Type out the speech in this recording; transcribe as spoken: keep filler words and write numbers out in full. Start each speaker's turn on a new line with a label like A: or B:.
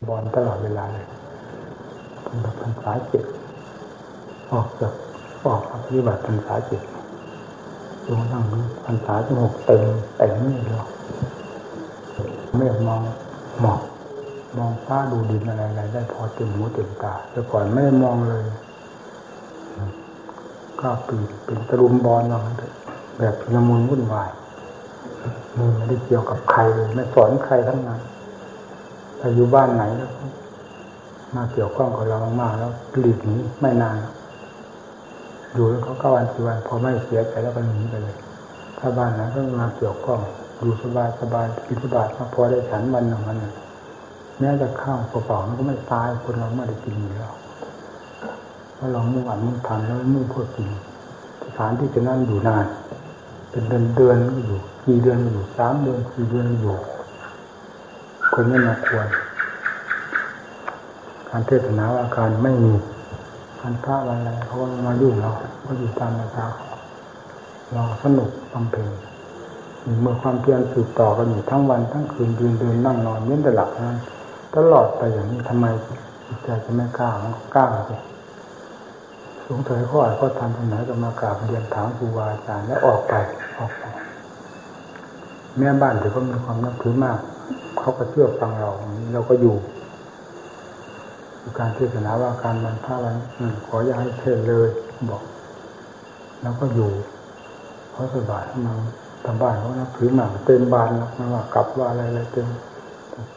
A: บอลตลอดเวลาเลยพรรษาเจ็ดออกจากออกปฏิบัติพรรษาเจ็ดจนทั้งพรรษาที่หกเต็มเต็มนี่เลยไม่มองหมอกมองฟ้าดูดินอะไรๆได้พอเต็มหูเต็มตาแต่ก่อนไม่ได้มองเลยก็ปีเป็นตะลุมบอลแบบละมุนวุ่นวายมือไม่ได้เกี่ยวกับใครเลยไม่สอนใครทั้งนั้นถ้าอยู่บ้านไหนแล้วมาเกี่ยวข้องกับเรามากๆแล้วหลีกหนีไม่นานอยู่แล้วเขาเก้าวันสี่วันพอไม่เสียใจแล้วก็หนีไปเลยถ้าบ้านไหนก็มาเกี่ยวข้องอยู่สบายสบายกินสบายพอได้ฉันวันหนึ่งวันหนึ่งแม้จะข้าวเปล่าๆมันก็ไม่ตายคนเราไม่ได้กินอยู่แล้วเพราะเรามุ่งอัดมุ่งทำแล้วมุ่งเพื่อกินสถานที่จะนั่นอยู่นานเป็นเดือนเดือนก็อยู่กี่เดือนก็อยู่สามเดือนสี่เดือนก็อยู่คนไม่มาควรการเทศนาอาการไม่มีการพระอะไรเขาก็มายุ่งเราก็อยู่ตามราคาเราสนุกบำเพ็ญเมื่อความเพียรสืบต่อกันอยู่ทั้งวันทั้งคืนยืนเดินนั่งนอนเว้นแต่หลับนั้นตลอดไปอย่างนี้ทำไมจิตใจจะไม่กล้ามันก็กล้าสิสงสัยเขาอาจก็ทำตรงไหนก็มากราบเรียนถามครูบาอาจารย์แล้วออกไปออกไปแม่บ้านถือว่ามีความนับถือมากเขาก็เชื่อฟังเราเราก็อยู่การเทศนาว่าการบรรพวันขออย่าให้เทศเลยบอกแล้วก็อยู่เขาสบายมาทำบ้านเขานับถือมากเต็มบ้านแล้วไม่ว่ากลับว่าอะไรอะไรเต็ม